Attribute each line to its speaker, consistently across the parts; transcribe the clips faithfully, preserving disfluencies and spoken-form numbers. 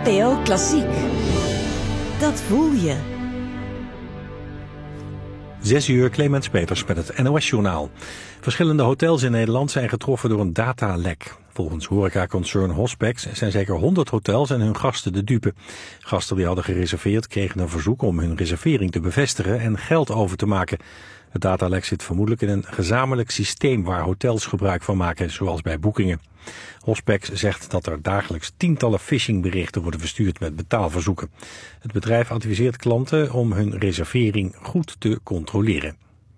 Speaker 1: N P O Klassiek. Dat voel je.
Speaker 2: Zes uur, Clemens Peters met het N O S-journaal. Verschillende hotels in Nederland zijn getroffen door een datalek. Volgens horecaconcern Hospex zijn zeker honderd hotels en hun gasten de dupe. Gasten die hadden gereserveerd kregen een verzoek om hun reservering te bevestigen en geld over te maken. Het datalek zit vermoedelijk in een gezamenlijk systeem waar hotels gebruik van maken, zoals bij boekingen. Hospex zegt dat er dagelijks tientallen phishingberichten worden verstuurd met betaalverzoeken. Het bedrijf adviseert klanten om hun reservering goed te controleren.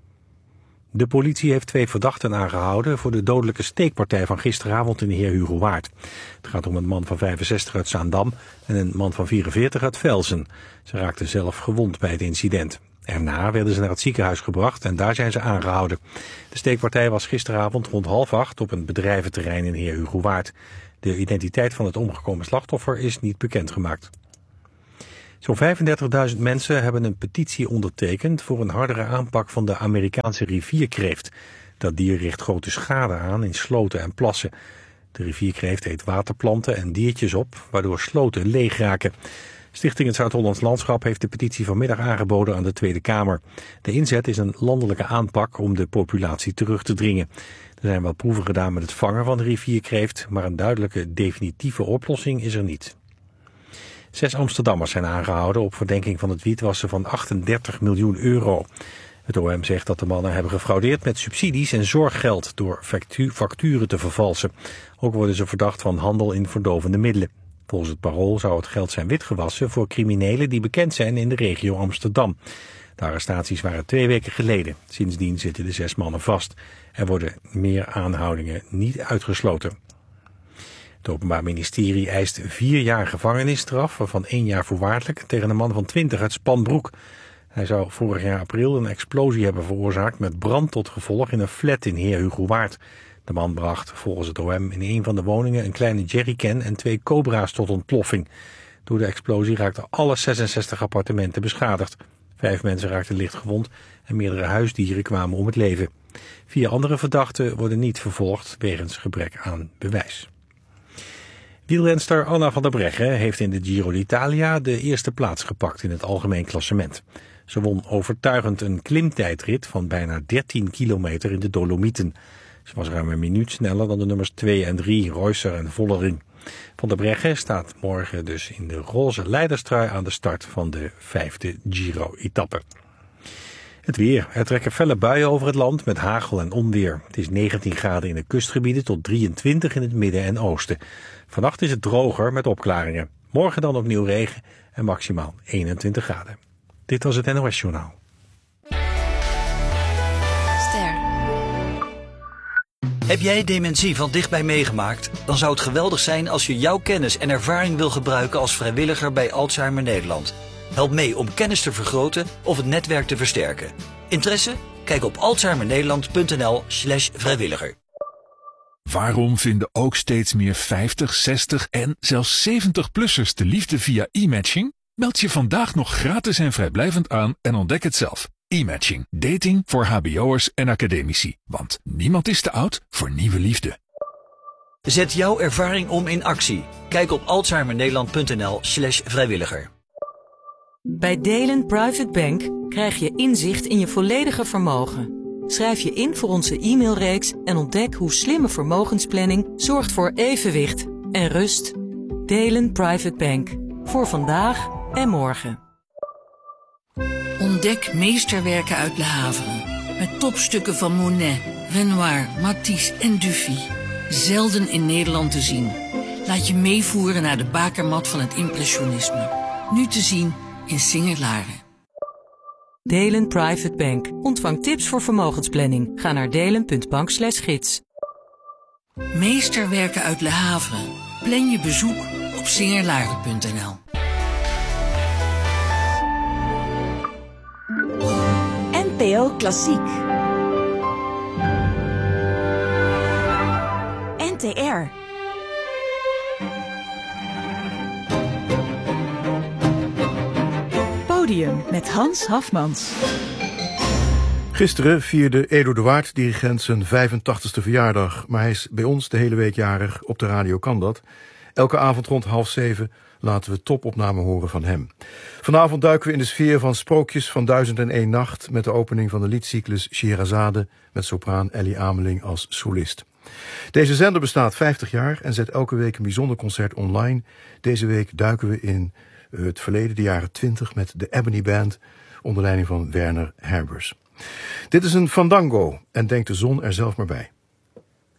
Speaker 2: De politie heeft twee verdachten aangehouden voor de dodelijke steekpartij van gisteravond in de heer Hugo Waard. Het gaat om een man van vijfenzestig uit Zaandam en een man van vierenveertig uit Velzen. Ze raakten zelf gewond bij het incident. Erna werden ze naar het ziekenhuis gebracht en daar zijn ze aangehouden. De steekpartij was gisteravond rond half acht op een bedrijventerrein in heer Hugo Waard. De identiteit van het omgekomen slachtoffer is niet bekendgemaakt. Zo'n vijfendertigduizend mensen hebben een petitie ondertekend voor een hardere aanpak van de Amerikaanse rivierkreeft. Dat dier richt grote schade aan in sloten en plassen. De rivierkreeft eet waterplanten en diertjes op, waardoor sloten leeg raken. Stichting Het Zuid-Hollands Landschap heeft de petitie vanmiddag aangeboden aan de Tweede Kamer. De inzet is een landelijke aanpak om de populatie terug te dringen. Er zijn wel proeven gedaan met het vangen van de rivierkreeft, maar een duidelijke definitieve oplossing is er niet. Zes Amsterdammers zijn aangehouden op verdenking van het wietwassen van achtendertig miljoen euro. Het O M zegt dat de mannen hebben gefraudeerd met subsidies en zorggeld door facturen te vervalsen. Ook worden ze verdacht van handel in verdovende middelen. Volgens het Parool zou het geld zijn witgewassen voor criminelen die bekend zijn in de regio Amsterdam. De arrestaties waren twee weken geleden. Sindsdien zitten de zes mannen vast. Er worden meer aanhoudingen niet uitgesloten. Het Openbaar Ministerie eist vier jaar gevangenisstraf, waarvan één jaar voorwaardelijk, tegen een man van twintig uit Spanbroek. Hij zou vorig jaar april een explosie hebben veroorzaakt met brand tot gevolg in een flat in heer Hugo Waard. De man bracht volgens het O M in een van de woningen een kleine jerrycan en twee cobra's tot ontploffing. Door de explosie raakten alle zesenzestig appartementen beschadigd. Vijf mensen raakten licht gewond en meerdere huisdieren kwamen om het leven. Vier andere verdachten worden niet vervolgd wegens gebrek aan bewijs. Wielrenster Anna van der Breggen heeft in de Giro d'Italia de eerste plaats gepakt in het algemeen klassement. Ze won overtuigend een klimtijdrit van bijna dertien kilometer in de Dolomieten. Ze was ruim een minuut sneller dan de nummers twee en drie, Reusser en Vollering. Van der Breggen staat morgen dus in de roze leiderstrui aan de start van de vijfde Giro-etappe. Het weer. Er trekken felle buien over het land met hagel en onweer. Het is negentien graden in de kustgebieden tot drieëntwintig in het midden en oosten. Vannacht is het droger met opklaringen. Morgen dan opnieuw regen en maximaal eenentwintig graden. Dit was het N O S-journaal.
Speaker 3: Heb jij dementie van dichtbij meegemaakt? Dan zou het geweldig zijn als je jouw kennis en ervaring wil gebruiken als vrijwilliger bij Alzheimer Nederland. Help mee om kennis te vergroten of het netwerk te versterken. Interesse? Kijk op alzheimernederland.nl slash vrijwilliger.
Speaker 4: Waarom vinden ook steeds meer vijftig, zestig en zelfs zeventig-plussers de liefde via e-matching? Meld je vandaag nog gratis en vrijblijvend aan en ontdek het zelf. E-matching. Dating voor hbo'ers en academici. Want niemand is te oud voor nieuwe liefde.
Speaker 3: Zet jouw ervaring om in actie. Kijk op alzheimernederland.nl slash vrijwilliger.
Speaker 5: Bij Delen Private Bank krijg je inzicht in je volledige vermogen. Schrijf je in voor onze e-mailreeks en ontdek hoe slimme vermogensplanning zorgt voor evenwicht en rust. Delen Private Bank. Voor vandaag en morgen.
Speaker 6: Ontdek meesterwerken uit Le Havre. Met topstukken van Monet, Renoir, Matisse en Dufy. Zelden in Nederland te zien. Laat je meevoeren naar de bakermat van het impressionisme. Nu te zien in Singer-Laren.
Speaker 5: Delen Private Bank. Ontvang tips voor vermogensplanning. Ga naar delen.bank slash gids.
Speaker 6: Meesterwerken uit Le Havre. Plan je bezoek op singerlaren punt n l.
Speaker 1: N P O Klassiek. N T R. Podium met Hans Hafmans.
Speaker 7: Gisteren vierde Edo de Waard, dirigent, zijn vijfentachtigste verjaardag. Maar hij is bij ons de hele week jarig. Op de radio kan dat. Elke avond rond half zeven laten we topopnamen horen van hem. Vanavond duiken we in de sfeer van Sprookjes van Duizend en één Nacht met de opening van de liedcyclus Scheherazade met sopraan Ellie Ameling als solist. Deze zender bestaat vijftig jaar en zet elke week een bijzonder concert online. Deze week duiken we in het verleden, de jaren twintig, met de Ebony Band onder leiding van Werner Herbers. Dit is een fandango en denk de zon er zelf maar bij.